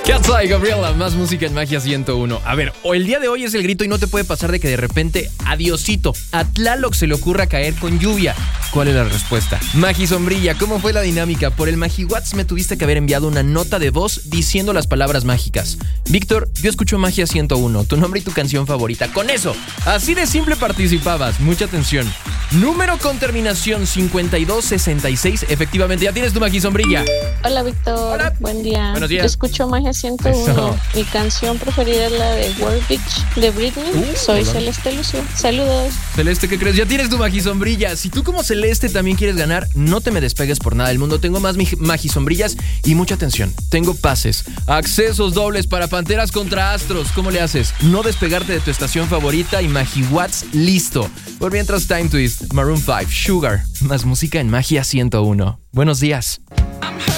Cat's Eye, Gabriela, más música en Magia 101. A ver, el día de hoy es el grito y no te puede pasar de que de repente, adiosito, a Tlaloc se le ocurra caer con lluvia. ¿Cuál es la respuesta? Magi Sombrilla, ¿cómo fue la dinámica? Por el MagiWhat's me tuviste que haber enviado una nota de voz diciendo las palabras mágicas. Víctor, yo escucho Magia 101, tu nombre y tu canción favorita. Con eso, así de simple participabas. Mucha atención. Número con terminación 5266. Efectivamente, ya tienes tu Magi Sombrilla. Hola, Víctor. Hola. Buen día. Buenos días. Yo escucho Magia 101. Eso. Mi canción preferida es la de World Beach de Britney. Soy hola. Celeste Lucio. Saludos. Celeste, ¿qué crees? Ya tienes tu Magisombrilla. Si tú como Celeste también quieres ganar, no te me despegues por nada del mundo. Tengo más Magisombrillas y mucha atención. Tengo pases, accesos dobles para Panteras contra Astros. ¿Cómo le haces? No despegarte de tu estación favorita y MagiWhat's listo. Por mientras, Time Twist, Maroon 5, Sugar. Más música en Magia 101. Buenos días.